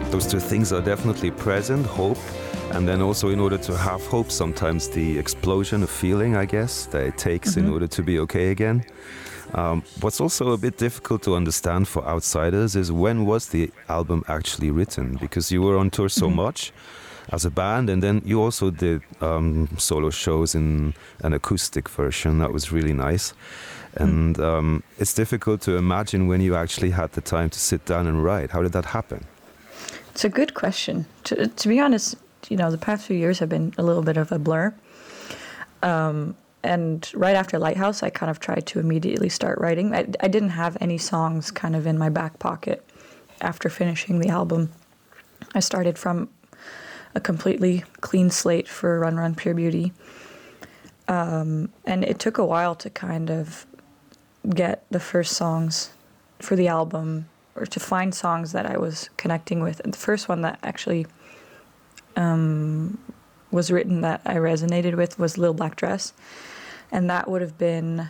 Those two things are definitely present, hope, and then also in order to have hope, sometimes the explosion of feeling, I guess, that it takes in order to be okay again. What's also a bit difficult to understand for outsiders is when was the album actually written? Because you were on tour so much as a band, and then you also did solo shows in an acoustic version that was really nice. And it's difficult to imagine when you actually had the time to sit down and write. How did that happen? It's a good question. To be honest, the past few years have been a little bit of a blur. And right after Lighthouse, I kind of tried to immediately start writing. I didn't have any songs kind of in my back pocket after finishing the album. I started from a completely clean slate for Run Run Pure Beauty. And it took a while to kind of get the first songs for the album, or to find songs that I was connecting with. And the first one that actually was written that I resonated with was Little Black Dress. And that would have been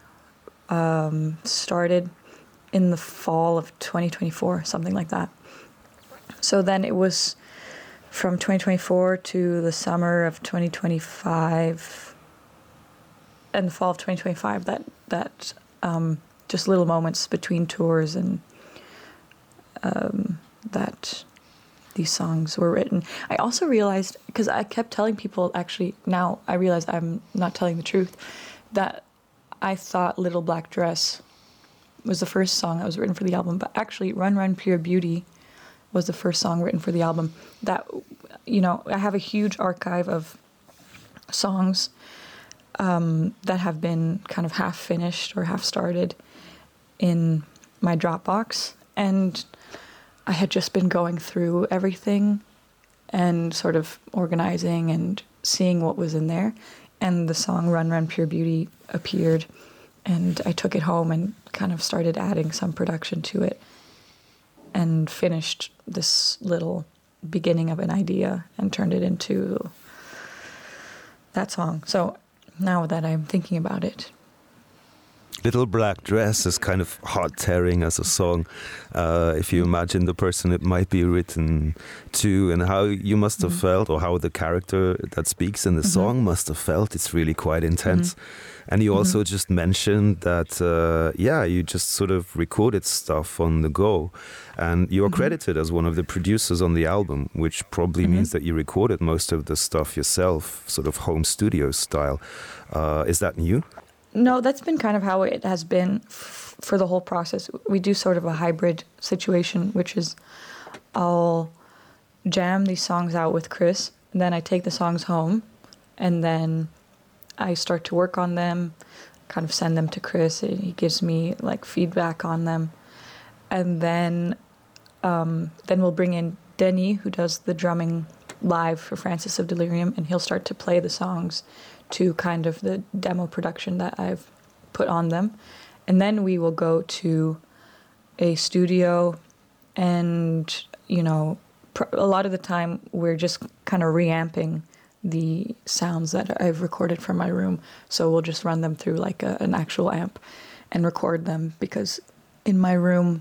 started in the fall of 2024, something like that. So then it was from 2024 to the summer of 2025 and the fall of 2025 that just little moments between tours and that these songs were written. I also realized, because I kept telling people, actually now I realize I'm not telling the truth, that I thought Little Black Dress was the first song that was written for the album, but actually Run Run Pure Beauty was the first song written for the album. That, I have a huge archive of songs that have been kind of half finished or half started in my Dropbox, and I had just been going through everything and sort of organizing and seeing what was in there. And the song Run Run Pure Beauty appeared, and I took it home and kind of started adding some production to it and finished this little beginning of an idea and turned it into that song. So now that I'm thinking about it, Little Black Dress is kind of heart-tearing as a song. If you imagine the person it might be written to and how you must have felt, or how the character that speaks in the song must have felt, it's really quite intense. And you also just mentioned that, you just sort of recorded stuff on the go. And you're credited as one of the producers on the album, which probably means that you recorded most of the stuff yourself, sort of home studio style. Is that new? No, that's been kind of how it has been for the whole process. We do sort of a hybrid situation, which is I'll jam these songs out with Chris, and then I take the songs home, and then I start to work on them, kind of send them to Chris, and he gives me like feedback on them. And then we'll bring in Denny, who does the drumming live for Francis of Delirium, and he'll start to play the songs to kind of the demo production that I've put on them. And then we will go to a studio and, a lot of the time we're just kind of reamping the sounds that I've recorded from my room. So we'll just run them through like an actual amp and record them, because in my room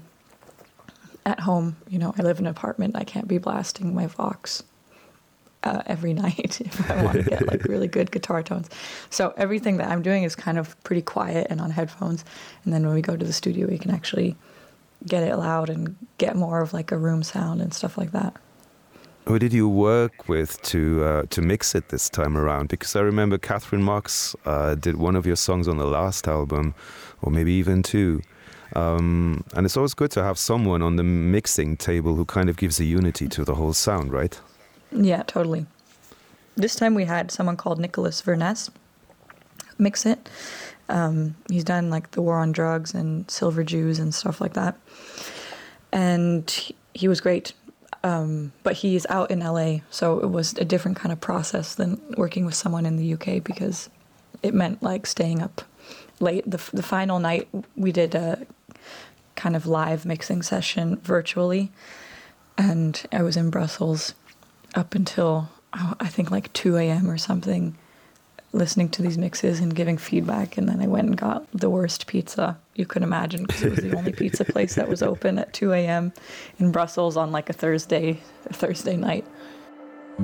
at home, I live in an apartment, I can't be blasting my Vox every night if I want to get like really good guitar tones. So everything that I'm doing is kind of pretty quiet and on headphones. And then when we go to the studio, we can actually get it loud and get more of like a room sound and stuff like that. Who did you work with to mix it this time around? Because I remember Catherine Marks did one of your songs on the last album, or maybe even two. And it's always good to have someone on the mixing table who kind of gives a unity to the whole sound, right? Yeah, totally. This time we had someone called Nicholas Verness mix it. He's done like The War on Drugs and Silver Jews and stuff like that. And he was great. But he's out in LA, so it was a different kind of process than working with someone in the UK, because it meant like staying up late. The final night we did a kind of live mixing session virtually, and I was in Brussels up until I think like 2 a.m. or something, listening to these mixes and giving feedback. And then I went and got the worst pizza you could imagine, because it was the only pizza place that was open at 2 a.m. in Brussels on like a Thursday night.